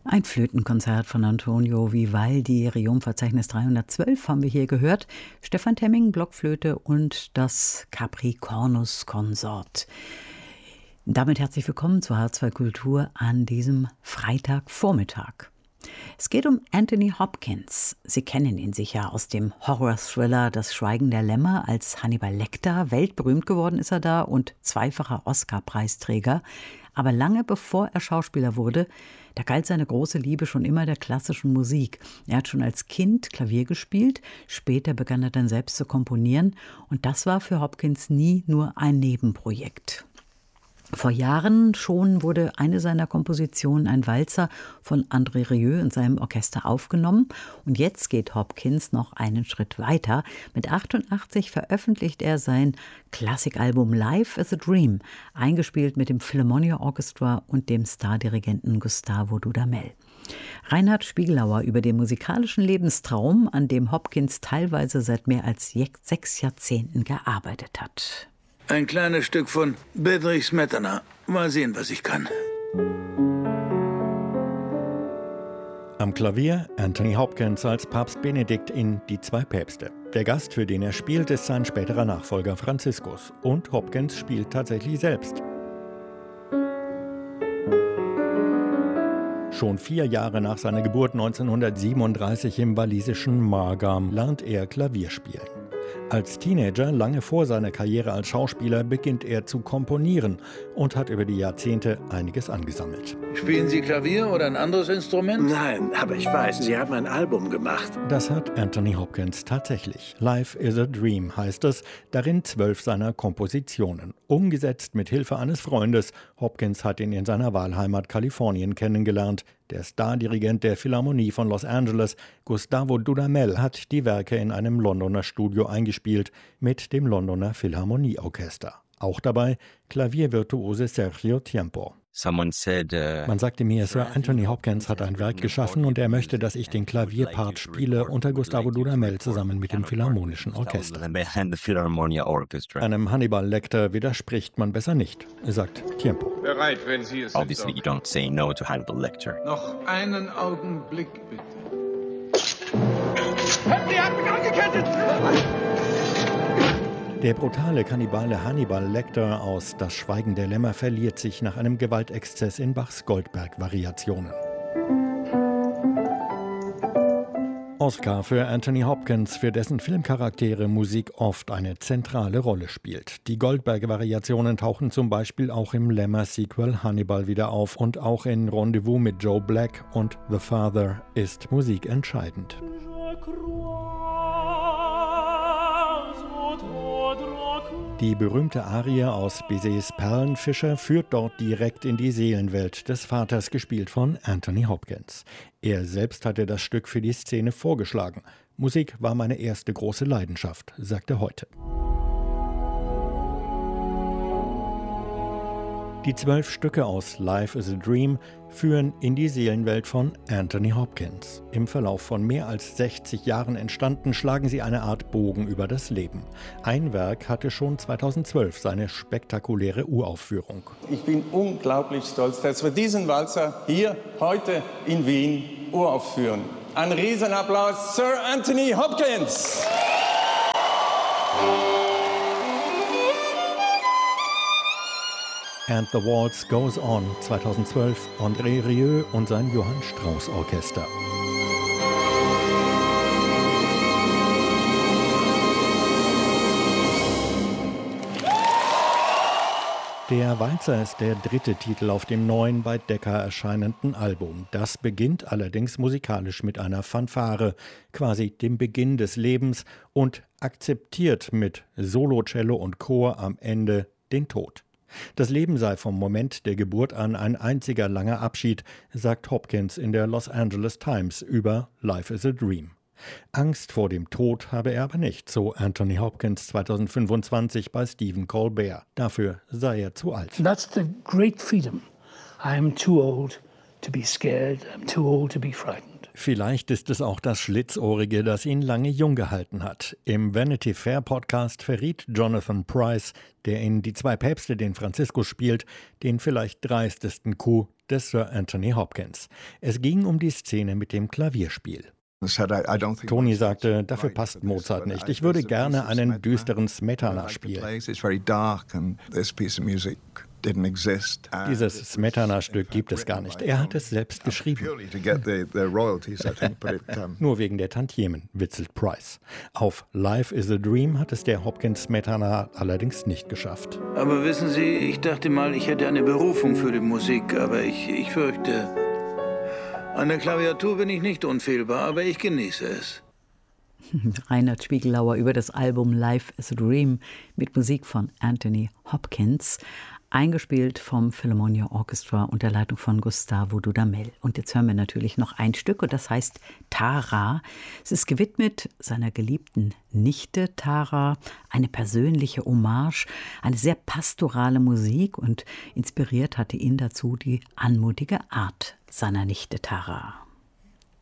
Ein Flötenkonzert von Antonio Vivaldi, Requiem-Verzeichnis 312 haben wir hier gehört. Stefan Temming, Blockflöte und das Capricornus-Konsort. Damit herzlich willkommen zur H2 Kultur an diesem Freitagvormittag. Es geht um Anthony Hopkins. Sie kennen ihn sicher aus dem Horror-Thriller Das Schweigen der Lämmer als Hannibal Lecter. Weltberühmt geworden ist er da und zweifacher Oscar-Preisträger. Aber lange bevor er Schauspieler wurde, da galt seine große Liebe schon immer der klassischen Musik. Er hat schon als Kind Klavier gespielt, später begann er dann selbst zu komponieren und das war für Hopkins nie nur ein Nebenprojekt. Vor Jahren schon wurde eine seiner Kompositionen, ein Walzer von André Rieu und seinem Orchester aufgenommen. Und jetzt geht Hopkins noch einen Schritt weiter. Mit 88 veröffentlicht er sein Klassikalbum Life is a Dream, eingespielt mit dem Philharmonia Orchestra und dem Stardirigenten Gustavo Dudamel. Reinhard Spiegelauer über den musikalischen Lebenstraum, an dem Hopkins teilweise seit mehr als 6 Jahrzehnten gearbeitet hat. Ein kleines Stück von Bedřich Smetana. Mal sehen, was ich kann. Am Klavier Anthony Hopkins als Papst Benedikt in Die zwei Päpste. Der Gast, für den er spielt, ist sein späterer Nachfolger Franziskus. Und Hopkins spielt tatsächlich selbst. Schon 4 Jahre nach seiner Geburt 1937 im walisischen Margam lernt er Klavier spielen. Als Teenager, lange vor seiner Karriere als Schauspieler, beginnt er zu komponieren und hat über die Jahrzehnte einiges angesammelt. Spielen Sie Klavier oder ein anderes Instrument? Nein, aber ich weiß, Sie haben ein Album gemacht. Das hat Anthony Hopkins tatsächlich. Life is a Dream heißt es, darin 12 seiner Kompositionen. Umgesetzt mit Hilfe eines Freundes. Hopkins hat ihn in seiner Wahlheimat Kalifornien kennengelernt. Der Stardirigent der Philharmonie von Los Angeles, Gustavo Dudamel, hat die Werke in einem Londoner Studio eingespielt mit dem Londoner Philharmonieorchester. Auch dabei Klaviervirtuose Sergio Tiempo. Man sagte mir, Sir Anthony Hopkins hat ein Werk geschaffen und er möchte, dass ich den Klavierpart spiele unter Gustavo Dudamel zusammen mit dem Philharmonischen Orchester. Einem Hannibal Lecter widerspricht man besser nicht, sagt Tiempo. Bereit, wenn Sie es Obviously you don't say no to Hannibal Lecter. Noch einen Augenblick, bitte. Sie hat mich angekettet! Der brutale Kannibale Hannibal Lecter aus Das Schweigen der Lämmer verliert sich nach einem Gewaltexzess in Bachs Goldberg-Variationen. Oscar für Anthony Hopkins, für dessen Filmcharaktere Musik oft eine zentrale Rolle spielt. Die Goldberg-Variationen tauchen zum Beispiel auch im Lämmer-Sequel Hannibal wieder auf und auch in Rendezvous mit Joe Black und The Father ist Musik entscheidend. Die berühmte Arie aus Bizets Perlenfischer führt dort direkt in die Seelenwelt des Vaters, gespielt von Anthony Hopkins. Er selbst hatte das Stück für die Szene vorgeschlagen. Musik war meine erste große Leidenschaft, sagt er heute. Die 12 Stücke aus Life is a Dream führen in die Seelenwelt von Anthony Hopkins. Im Verlauf von mehr als 60 Jahren entstanden, schlagen sie eine Art Bogen über das Leben. Ein Werk hatte schon 2012 seine spektakuläre Uraufführung. Ich bin unglaublich stolz, dass wir diesen Walzer hier heute in Wien uraufführen. Ein Riesenapplaus, Sir Anthony Hopkins! And the Waltz Goes On, 2012, André Rieu und sein Johann Strauss Orchester. Der Walzer ist der 3. Titel auf dem neuen, bei Decca erscheinenden Album. Das beginnt allerdings musikalisch mit einer Fanfare, quasi dem Beginn des Lebens, und akzeptiert mit Solo-Cello und Chor am Ende den Tod. Das Leben sei vom Moment der Geburt an ein einziger langer Abschied, sagt Hopkins in der Los Angeles Times über Life is a Dream. Angst vor dem Tod habe er aber nicht, so Anthony Hopkins 2025 bei Stephen Colbert. Dafür sei er zu alt. That's the great freedom. I am too old to be scared. I'm too old to be frightened. Vielleicht ist es auch das Schlitzohrige, das ihn lange jung gehalten hat. Im Vanity Fair Podcast verriet Jonathan Pryce, der in Die zwei Päpste den Franziskus spielt, den vielleicht dreistesten Coup, des Sir Anthony Hopkins. Es ging um die Szene mit dem Klavierspiel. Tony sagte, dafür passt Mozart nicht. Ich würde gerne einen düsteren Smetana spielen. Dieses Smetana-Stück gibt es gar nicht. Er hat es selbst geschrieben. Nur wegen der Tantiemen, witzelt Price. Auf Life is a Dream hat es der Hopkins-Smetana allerdings nicht geschafft. Aber wissen Sie, ich dachte mal, ich hätte eine Berufung für die Musik, aber ich fürchte, an der Klaviatur bin ich nicht unfehlbar, aber ich genieße es. Reinhard Spiegelauer über das Album Life is a Dream mit Musik von Anthony Hopkins, eingespielt vom Philharmonia Orchestra unter Leitung von Gustavo Dudamel. Und jetzt hören wir natürlich noch ein Stück, und das heißt Tara. Es ist gewidmet seiner geliebten Nichte Tara, eine persönliche Hommage, eine sehr pastorale Musik, und inspiriert hatte ihn dazu die anmutige Art seiner Nichte Tara.